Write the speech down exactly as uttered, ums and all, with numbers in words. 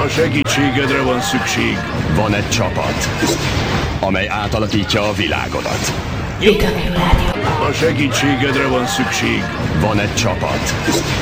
A segítségedre van szükség. Van egy csapat, amely átalakítja a világodat. Vitamin Rádió. A segítségedre van szükség. Van egy csapat,